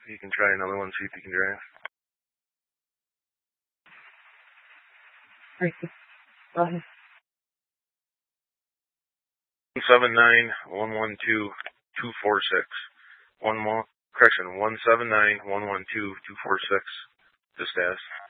You can try another one, see if you can drive. Right. Go ahead. 179-112-246. One more. Correction, 179-112-246. Just ask.